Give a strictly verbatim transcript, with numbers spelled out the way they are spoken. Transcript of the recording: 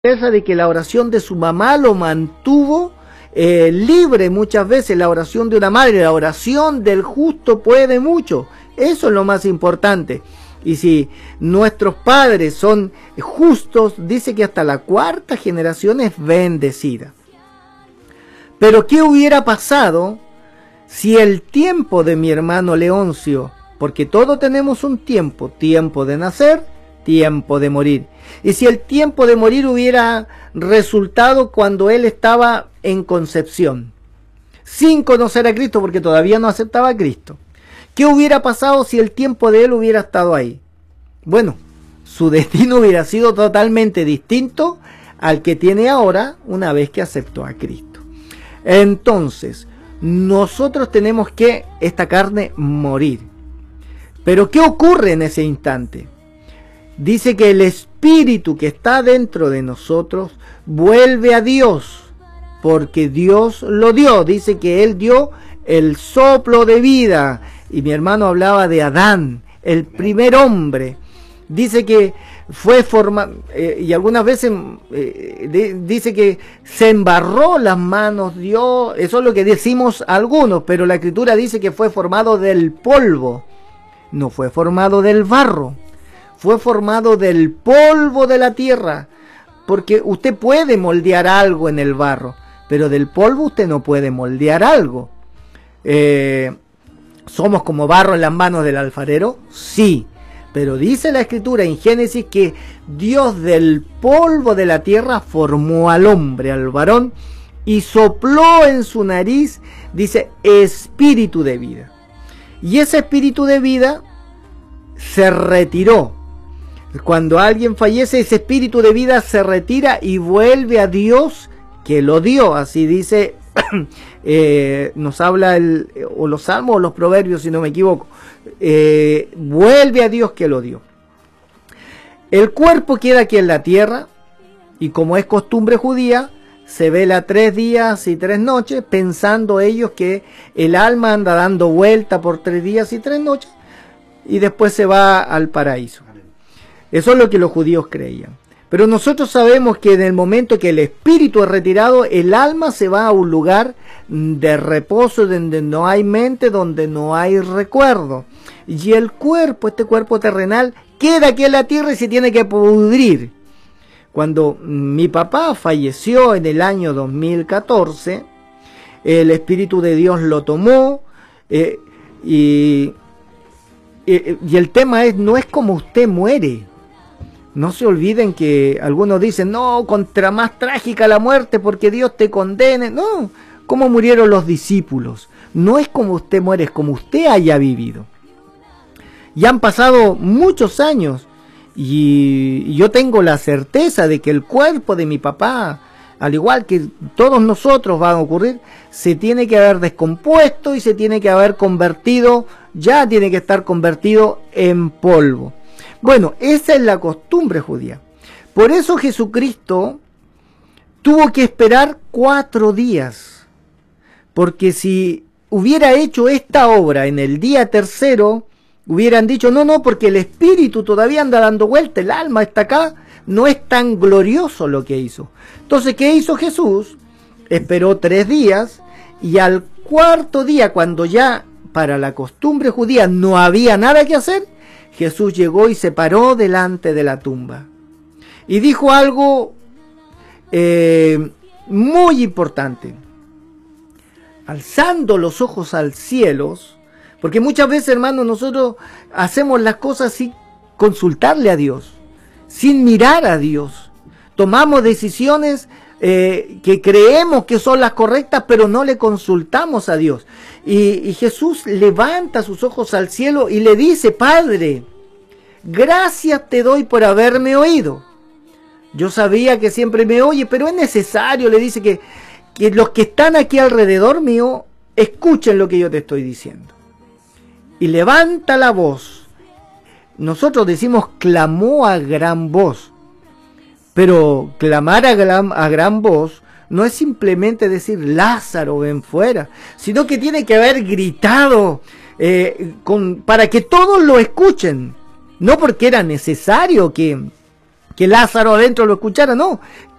de que la oración de su mamá lo mantuvo eh, libre muchas veces. La oración de una madre, la oración del justo puede mucho. Eso es lo más importante. Y si nuestros padres son justos, dice que hasta la cuarta generación es bendecida. Pero ¿qué hubiera pasado si el tiempo de mi hermano Leoncio, porque todos tenemos un tiempo, tiempo de nacer, tiempo de morir, y si el tiempo de morir hubiera resultado cuando él estaba en concepción, sin conocer a Cristo, porque todavía no aceptaba a Cristo? ¿Qué hubiera pasado si el tiempo de él hubiera estado ahí? Bueno, su destino hubiera sido totalmente distinto al que tiene ahora una vez que aceptó a Cristo. Entonces, nosotros tenemos que, esta carne, morir. Pero ¿qué ocurre en ese instante? Dice que el espíritu que está dentro de nosotros vuelve a Dios, porque Dios lo dio. Dice que Él dio el soplo de vida. Y mi hermano hablaba de Adán, el primer hombre. Dice que fue formado, eh, y algunas veces eh, de, dice que se embarró las manos, Dios. Eso es lo que decimos algunos, pero la Escritura dice que fue formado del polvo. No fue formado del barro. Fue formado del polvo de la tierra, porque usted puede moldear algo en el barro, pero del polvo usted no puede moldear algo. Eh, ¿Somos como barro en las manos del alfarero? Sí, pero dice la Escritura en Génesis que Dios del polvo de la tierra formó al hombre, al varón, y sopló en su nariz, dice, espíritu de vida. Y ese espíritu de vida se retiró. Cuando alguien fallece, ese espíritu de vida se retira y vuelve a Dios que lo dio. Así dice, eh, nos habla el, o los salmos o los proverbios, si no me equivoco. Eh, vuelve a Dios que lo dio. El cuerpo queda aquí en la tierra, y como es costumbre judía, se vela tres días y tres noches, pensando ellos que el alma anda dando vuelta por tres días y tres noches, y después se va al paraíso. Eso es lo que los judíos creían. Pero nosotros sabemos que en el momento que el espíritu es retirado, el alma se va a un lugar de reposo, donde no hay mente, donde no hay recuerdo. Y el cuerpo, este cuerpo terrenal, queda aquí en la tierra y se tiene que pudrir. Cuando mi papá falleció en el año dos mil catorce, el Espíritu de Dios lo tomó, eh, y, y, y el tema es, no es como usted muere. No se olviden que algunos dicen, no, contra más trágica la muerte porque Dios te condene. No, como murieron los discípulos. No es como usted muere, es como usted haya vivido. Ya han pasado muchos años y yo tengo la certeza de que el cuerpo de mi papá, al igual que todos nosotros van a ocurrir, se tiene que haber descompuesto y se tiene que haber convertido, ya tiene que estar convertido en polvo. Bueno, esa es la costumbre judía. Por eso Jesucristo tuvo que esperar cuatro días. Porque si hubiera hecho esta obra en el día tercero, hubieran dicho, no, no, porque el espíritu todavía anda dando vuelta, el alma está acá, no es tan glorioso lo que hizo. Entonces, ¿qué hizo Jesús? Esperó tres días, y al cuarto día, cuando ya para la costumbre judía no había nada que hacer, Jesús llegó y se paró delante de la tumba. Y dijo algo eh, muy importante. Alzando los ojos al cielo, porque muchas veces, hermanos, nosotros hacemos las cosas sin consultarle a Dios, sin mirar a Dios. Tomamos decisiones eh, que creemos que son las correctas, pero no le consultamos a Dios. Y, y Jesús levanta sus ojos al cielo y le dice, Padre, gracias te doy por haberme oído. Yo sabía que siempre me oye, pero es necesario, le dice, que, que los que están aquí alrededor mío escuchen lo que yo te estoy diciendo. Y levanta la voz. Nosotros decimos clamó a gran voz, pero clamar a gran, a gran voz no es simplemente decir Lázaro ven fuera, sino que tiene que haber gritado eh, con, para que todos lo escuchen. No porque era necesario que, que Lázaro adentro lo escuchara, no.